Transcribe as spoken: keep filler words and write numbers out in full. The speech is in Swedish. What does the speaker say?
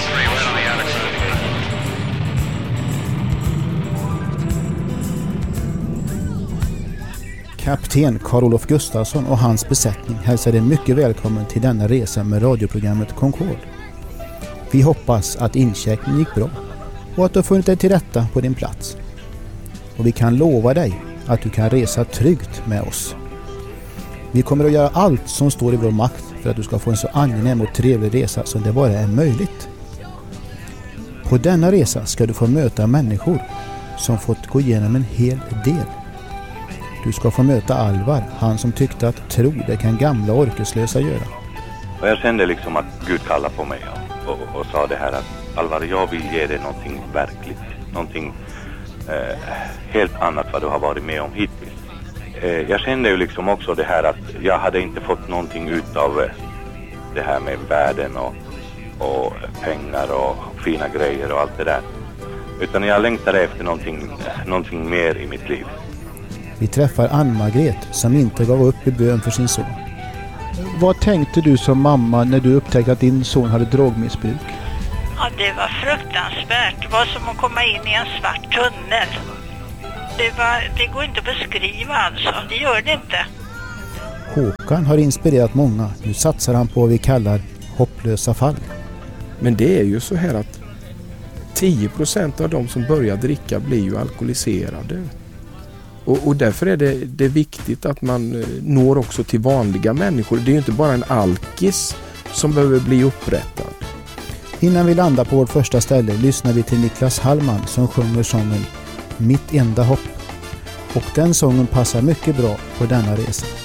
Kapten Karl-Olof Gustafsson och hans besättning hälsar dig mycket välkommen till denna resa med radioprogrammet Concorde. Vi hoppas att incheckningen gick bra och att du har funnit dig till rätta på din plats. Och vi kan lova dig att du kan resa tryggt med oss. Vi kommer att göra allt som står i vår makt för att du ska få en så angenäm och trevlig resa som det bara är möjligt. På denna resa ska du få möta människor som fått gå igenom en hel del. Du ska få möta Alvar, han som tyckte att tro det kan gamla orkeslösa göra. Och jag kände liksom att Gud kallade på mig och, och, och sa det här att Alvar, jag vill ge dig någonting verkligt. Någonting eh, helt annat vad du har varit med om hittills. Eh, jag kände ju liksom också det här att jag hade inte fått någonting ut av eh, det här med världen och, och pengar och fina grejer och allt det där. Utan jag längtade efter någonting, någonting mer i mitt liv. Vi träffar Ann-Margret som inte gav upp i bön för sin son. Vad tänkte du som mamma när du upptäckte att din son hade drogmissbruk? Ja, det var fruktansvärt. Det var som att komma in i en svart tunnel. Det, var, det går inte att beskriva alltså. Det gör det inte. Håkan har inspirerat många. Nu satsar han på vad vi kallar hopplösa fall. Men det är ju så här att tio procent av de som börjar dricka blir ju alkoholiserade. Och, och därför är det, det viktigt att man når också till vanliga människor. Det är ju inte bara en alkis som behöver bli upprättad. Innan vi landar på vårt första ställe lyssnar vi till Niklas Hallman som sjunger sången Mitt enda hopp. Och den sången passar mycket bra på denna resa.